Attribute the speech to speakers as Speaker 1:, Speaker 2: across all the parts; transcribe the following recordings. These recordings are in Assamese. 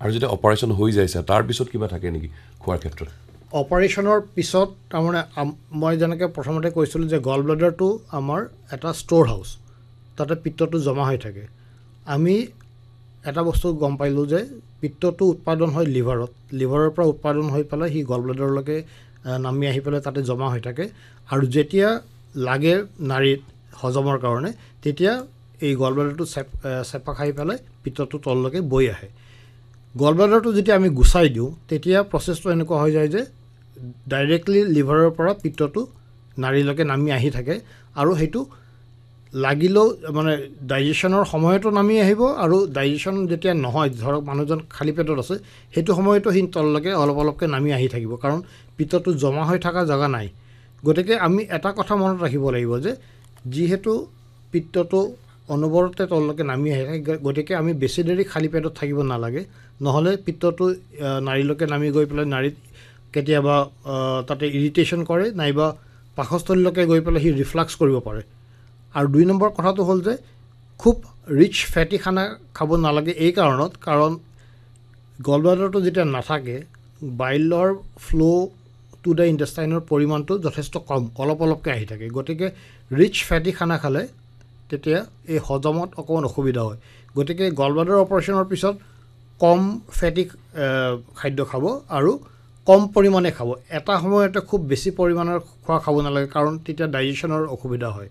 Speaker 1: আৰু যেতিয়া অপাৰেশ্যন হৈ যাইছে তাৰ পিছত কিবা থাকে নেকি খোৱাৰ ক্ষেত্ৰত?
Speaker 2: অপাৰেশ্যনৰ পিছত তাৰমানে মই যেনেকৈ প্ৰথমতে কৈছিলোঁ যে গল ব্লাডাৰটো আমাৰ এটা ষ্ট'ৰ হাউচ, তাতে পিত্তটো জমা হৈ থাকে। আমি এটা বস্তু গম পাইলোঁ যে পিত্তটো উৎপাদন হয় লিভাৰৰ পৰা উৎপাদন হৈ পেলাই সি গল ব্লাডাৰলৈকে নামি আহি পেলাই তাতে জমা হৈ থাকে, আৰু যেতিয়া লাগে নাড়ীত হজমৰ কাৰণে তেতিয়া এই গল ব্লাডাৰটো চেপা খাই পেলাই পিত্তটো তললৈকে বৈ আহে। গল ব্লাডাৰটো যেতিয়া আমি গুচাই দিওঁ তেতিয়া প্ৰচেছটো এনেকুৱা হৈ যায় যে ডাইৰেক্টলি লিভাৰৰ পৰা পিত্তটো নাড়ীলৈকে নামি আহি থাকে, আৰু সেইটো লাগিলেও মানে ডাইজেশ্যনৰ সময়তো নামি আহিব, আৰু ডাইজেশ্যন যেতিয়া নহয়, ধৰক মানুহজন খালী পেটত আছে সেইটো সময়তো সি তললৈকে অলপ অলপকৈ নামি আহি থাকিব, কাৰণ পিত্তটো জমা হৈ থকা জেগা নাই। গতিকে আমি এটা কথা মনত ৰাখিব লাগিব যে যিহেতু পিত্তটো অনবৰতে তললৈকে নামি আহি থাকে, গতিকে আমি বেছি দেৰি খালী পেটত থাকিব নালাগে, নহ'লে পিত্তটো নাড়ীলৈকে নামি গৈ পেলাই নাড়ীত কেতিয়াবা তাতে ইৰিটেশ্যন কৰে, নাইবা পাকস্থলীলৈকে গৈ পেলাই সি ৰিফ্লাক্স কৰিব পাৰে। আৰু 2 নম্বৰ কথাটো হ'ল যে খুব ৰিচ ফেটি খানা খাব নালাগে এই কাৰণত, কাৰণ গল ব্লাডাৰটো যেতিয়া নাথাকে বাইলৰ ফ্ল' টু দ্য ইণ্টেষ্টাইনৰ পৰিমাণটো যথেষ্ট কম, অলপ অলপকৈ আহি থাকে। গতিকে ৰিচ ফেটি খানা খালে তেতিয়া এই হজমত অকণমান অসুবিধা হয়। গতিকে গল ব্লাডাৰ অপাৰেশ্যনৰ পিছত কম ফেটি খাদ্য খাব আৰু কম পৰিমাণে খাব। এটা সময়তে খুব বেছি পৰিমাণৰ খোৱা খাব নালাগে, কাৰণ তেতিয়া ডাইজেশ্যনৰ অসুবিধা হয়।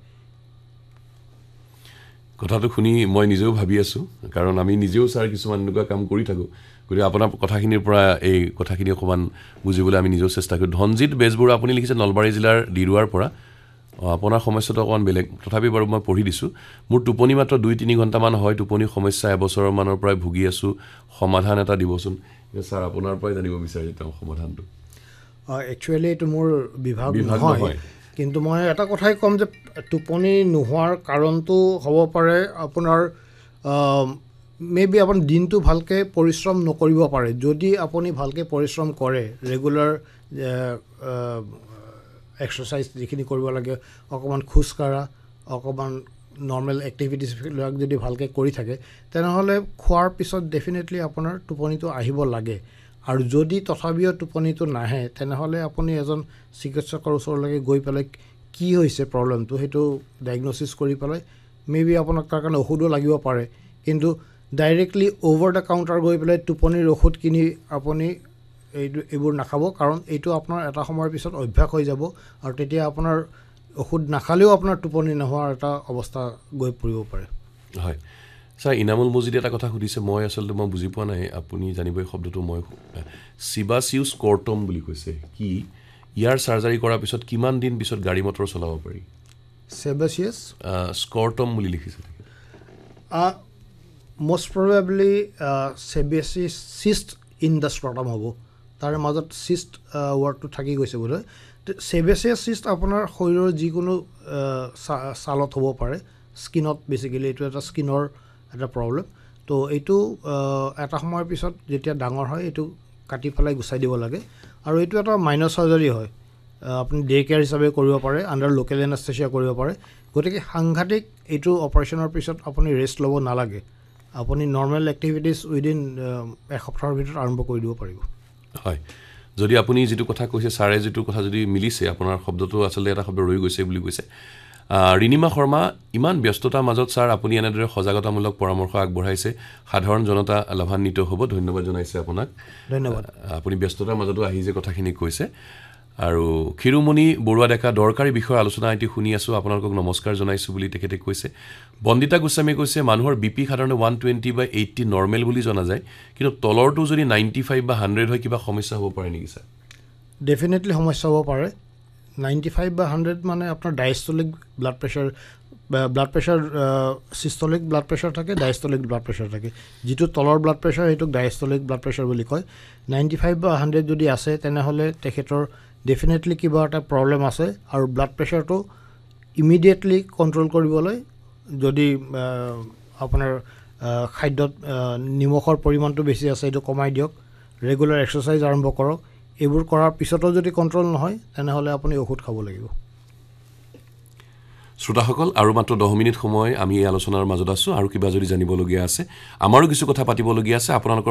Speaker 1: কথাটো শুনি মই নিজেও ভাবি আছোঁ, কাৰণ আমি নিজেও ছাৰ কিছুমান এনেকুৱা কাম কৰি থাকোঁ। গতিকে আপোনাৰ কথাখিনিৰ পৰা এই কথাখিনি অকণমান বুজিবলৈ আমি নিজেও চেষ্টা কৰোঁ। ধনজিৎ বেজবৰুৱা আপুনি লিখিছে নলবাৰী জিলাৰ ডিৰুৱাৰ পৰা। আপোনাৰ সমস্যাটো অকণমান বেলেগ, তথাপি বাৰু মই পঢ়ি দিছোঁ। মোৰ টোপনি মাত্ৰ 2-3 ঘণ্টামান হয়, টোপনি সমস্যা এবছৰৰ মানৰ পৰাই ভুগি আছোঁ, সমাধান এটা দিবচোন। ছাৰ আপোনাৰ পৰাই জানিব বিচাৰিছোঁ তেওঁ সমাধানটো।
Speaker 2: একচুৱেলি এইটো মোৰ বিভাগ নহয়, কিন্তু মই এটা কথাই ক'ম যে টোপনি নোহোৱাৰ কাৰণটো হ'ব পাৰে আপোনাৰ মেবি আপুনি দিনটো ভালকৈ পৰিশ্ৰম নকৰিব পাৰে। যদি আপুনি ভালকৈ পৰিশ্ৰম কৰে, ৰেগুলাৰ এক্সাৰচাইজ যিখিনি কৰিব লাগে, অকণমান খোজকঢ়া, অকণমান নৰ্মেল এক্টিভিটিছবিলাক যদি ভালকৈ কৰি থাকে, তেনেহ'লে খোৱাৰ পিছত ডেফিনেটলি আপোনাৰ টোপনিটো আহিব লাগে। আৰু যদি তথাপিও টোপনিটো নাহে, তেনেহ'লে আপুনি এজন চিকিৎসকৰ ওচৰলৈকে গৈ পেলাই কি হৈছে প্ৰব্লেমটো সেইটো ডায়েগন'চিছ কৰি পেলাই মেবি আপোনাক তাৰ কাৰণে ঔষধো লাগিব পাৰে। কিন্তু ডাইৰেক্টলি অ'ভাৰ দ্য কাউণ্টাৰ গৈ পেলাই টোপনিৰ ঔষধ কিনি আপুনি এইবোৰ নাখাব, কাৰণ এইটো আপোনাৰ এটা সময়ৰ পিছত অভ্যাস হৈ যাব, আৰু তেতিয়া আপোনাৰ ঔষধ নাখালেও আপোনাৰ টোপনি নোহোৱাৰ এটা অৱস্থা গৈ পৰিব পাৰে।
Speaker 1: হয় ছাৰ, ইনামুল মজিদে এটা কথা সুধিছে, মই বুজি পোৱা নাই, আপুনি জানিব এই শব্দটো। মই চিবাচিউছ কৰ্টম বুলি কৈছে, কি ইয়াৰ চাৰ্জাৰী কৰাৰ পিছত কিমান দিন পিছত গাড়ী মটৰ চলাব পাৰি?
Speaker 2: চেবাচিয়াছ
Speaker 1: স্কৰ্টম বুলি লিখিছে।
Speaker 2: মষ্ট প্ৰবেবলি চেবাচিয়াছ চিষ্ট ইন দ্য স্ক্ৰটাম হ'ব, তাৰে মাজত চিষ্ট ৱৰ্ডটো থাকি গৈছে বোধহয়। চেবাচিয়াছ চিষ্ট আপোনাৰ শৰীৰৰ যিকোনো ছালত হ'ব পাৰে, স্কিনত বেচিকেলি এইটো এটা স্কিনৰ এটা প্ৰব্লেম। তো এইটো এটা সময়ৰ পিছত যেতিয়া ডাঙৰ হয় এইটো কাটি পেলাই গুচাই দিব লাগে, আৰু এইটো এটা মাইনৰ চাৰ্জাৰী হয়। আপুনি ডে কেয়াৰ হিচাপে কৰিব পাৰে, আণ্ডাৰ লোকেল এনাস্থেচিয়া কৰিব পাৰে। গতিকে সাংঘাতিক এইটো অপাৰেশ্যনৰ পিছত আপুনি ৰেষ্ট ল'ব নালাগে, আপুনি নৰ্মেল এক্টিভিটিছ উইদিন এসপ্তাহৰ ভিতৰত আৰম্ভ কৰি দিব পাৰিব।
Speaker 1: হয়, যদি আপুনি যিটো কথা কৈছে, ছাৰে যিটো কথা যদি মিলিছে, আপোনাৰ শব্দটো আচলতে এটা শব্দ ৰৈ গৈছে বুলি কৈছে। ৰিণিমা শৰ্মা, ইমান ব্যস্ততাৰ মাজত ছাৰ আপুনি এনেদৰে সজাগতামূলক পৰামৰ্শ আগবঢ়াইছে, সাধাৰণ জনতা লাভান্বিত হ'ব। ধন্যবাদ জনাইছে আপোনাক।
Speaker 2: ধন্যবাদ।
Speaker 1: আপুনি ব্যস্ততাৰ মাজতো আহি যে কথাখিনি কৈছে। আৰু ক্ষীৰোমণি বৰুৱা ডেকা, দৰকাৰী বিষয়ৰ আলোচনা এটি শুনি আছোঁ, আপোনালোকক নমস্কাৰ জনাইছোঁ বুলি তেখেতে কৈছে। বন্দিতা গোস্বামী কৈছে, মানুহৰ BP সাধাৰণতে 120/80 নৰ্মেল বুলি জনা যায়, কিন্তু তলৰটো যদি 95 বা 100 হয় কিবা সমস্যা হ'ব পাৰে নেকি ছাৰ?
Speaker 2: ডেফিনেটলি সমস্যা হ'ব পাৰে। 95 বা 100 মানে আপোনাৰ ডায়েষ্টলিক blood pressure systolic blood pressure থাকে, ডায়েষ্টলিক ব্লাড প্ৰেছাৰ থাকে। যিটো তলৰ ব্লাড প্ৰেছাৰ সেইটোক ডায়েষ্টলিক ব্লাড প্ৰেছাৰ বুলি কয়। 95 বা 100 যদি আছে, তেনেহ'লে তেখেতৰ ডেফিনেটলি কিবা এটা প্ৰব্লেম আছে, আৰু ব্লাড প্ৰেছাৰটো ইমিডিয়েটলি কণ্ট্ৰল কৰিবলৈ যদি আপোনাৰ খাদ্যত নিমখৰ পৰিমাণটো বেছি আছে সেইটো কমাই দিয়ক, ৰেগুলাৰ এক্সাৰচাইজ আৰম্ভ কৰক। এইবোৰ কৰাৰ পিছতো যদি কণ্ট্ৰল নহয়, তেনেহ'লে আপুনি ঔষধ খাব লাগিব।
Speaker 1: শ্ৰোতাসকল, আৰু মাত্ৰ 10 মিনিট সময় আমি এই আলোচনাৰ মাজত আছোঁ, আৰু কিবা যদি জানিবলগীয়া আছে, আমাৰো কিছু কথা পাতিবলগীয়া আছে, আপোনালোকৰ